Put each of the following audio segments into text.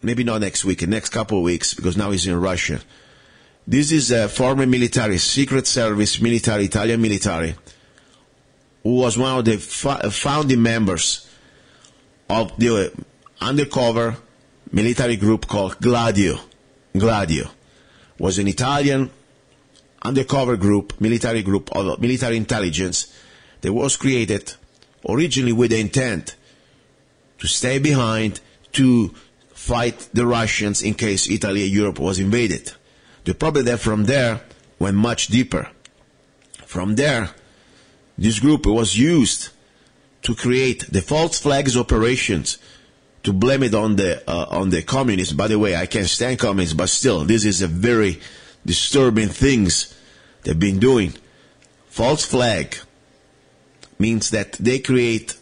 maybe not next week, next couple of weeks, because now he's in Russia. This is a former military, Secret Service military, Italian military, who was one of the founding members of the undercover military group called Gladio. Gladio was an Italian undercover group, military group of military intelligence that was created originally with the intent to stay behind to fight the Russians in case Italy and Europe was invaded. The problem that from there went much deeper. From there, this group was used to create the false flags operations, to blame it on the communists. By the way, I can't stand communists, but still, this is a very disturbing things they've been doing. False flag means that they create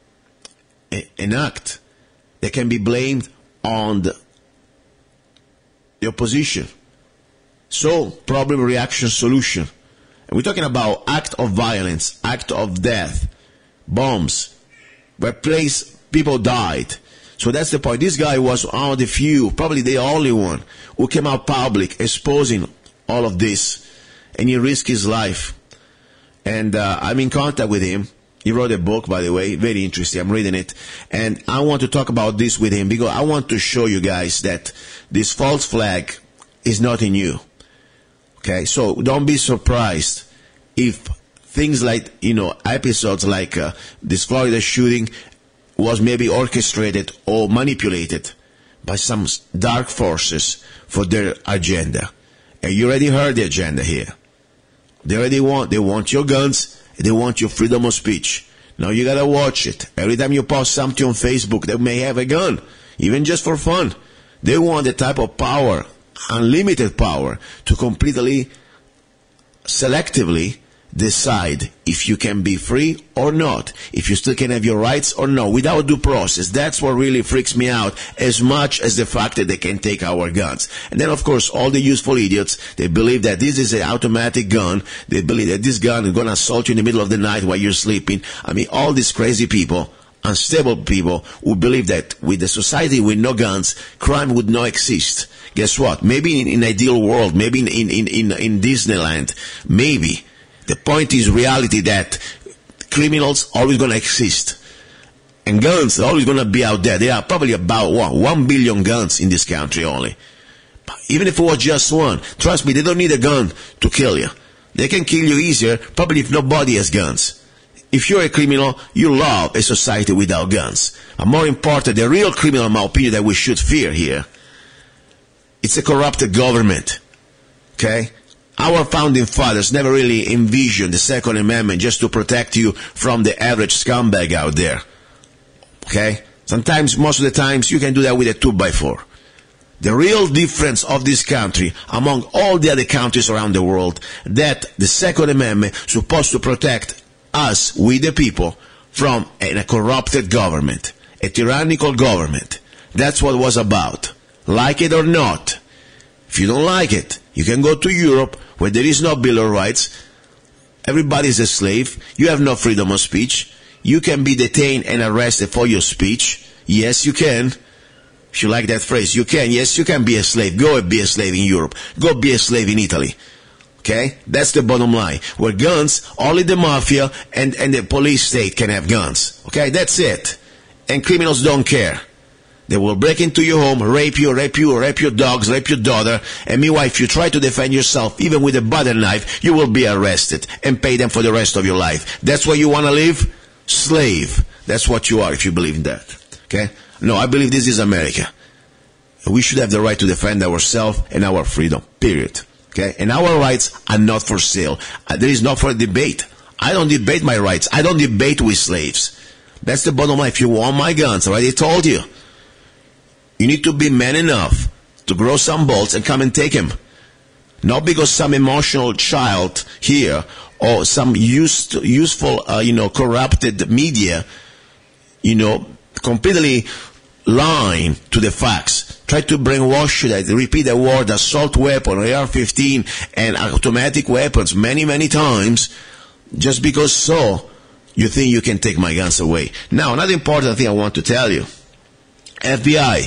an act that can be blamed on the opposition. So, problem, reaction, solution. And we're talking about act of violence, act of death, bombs, where people died. So that's the point. This guy was one of the few, probably the only one, who came out public exposing all of this. And he risked his life. And I'm in contact with him. He wrote a book, by the way, very interesting. I'm reading it. And I want to talk about this with him because I want to show you guys that this false flag is nothing new. Okay, so don't be surprised if things like, episodes like this Florida shooting was maybe orchestrated or manipulated by some dark forces for their agenda. And you already heard the agenda here. They want your guns, they want your freedom of speech. Now you gotta watch it. Every time you post something on Facebook, they may have a gun, even just for fun. They want the type of power, unlimited power, to completely, selectively decide if you can be free or not, if you still can have your rights or no, without due process. That's what really freaks me out, as much as the fact that they can take our guns. And then, of course, all the useful idiots, they believe that this is an automatic gun. They believe that this gun is going to assault you in the middle of the night while you're sleeping. I mean, all these crazy people, unstable people, who believe that with the society with no guns, crime would not exist. Guess what? Maybe in an ideal world, maybe in Disneyland, maybe. The point is reality that criminals always going to exist. And guns are always going to be out there. There are probably about 1 billion guns in this country only. But even if it was just one, trust me, they don't need a gun to kill you. They can kill you easier, probably if nobody has guns. If you're a criminal, you love a society without guns. And more important, the real criminal, in my opinion, that we should fear here, it's a corrupted government. Okay? Our founding fathers never really envisioned the Second Amendment just to protect you from the average scumbag out there. Okay? Sometimes, most of the times, you can do that with a 2x4. The real difference of this country among all the other countries around the world, that the Second Amendment is supposed to protect us, we the people, from a corrupted government, a tyrannical government. That's what it was about. Like it or not. If you don't like it, you can go to Europe, where there is no Bill of Rights. Everybody is a slave. You have no freedom of speech. You can be detained and arrested for your speech. Yes, you can. If you like that phrase, you can. Yes, you can be a slave. Go and be a slave in Europe. Go be a slave in Italy. Okay? That's the bottom line. Where guns, only the mafia and the police state can have guns. Okay? That's it. And criminals don't care. They will break into your home, rape you, rape your dogs, rape your daughter, and meanwhile, if you try to defend yourself, even with a butter knife, you will be arrested and pay them for the rest of your life. That's where you want to live? Slave. That's what you are if you believe in that. Okay? No, I believe this is America. We should have the right to defend ourselves and our freedom. Period. Okay? And our rights are not for sale. There is not for debate. I don't debate my rights. I don't debate with slaves. That's the bottom line. If you want my guns, I already told you. You need to be man enough to grow some balls and come and take him. Not because some emotional child here or some useful, corrupted media, completely lying to the facts. Try to brainwash you that repeat the word assault weapon, AR-15, and automatic weapons many, many times, just because so you think you can take my guns away. Now, another important thing I want to tell you. FBI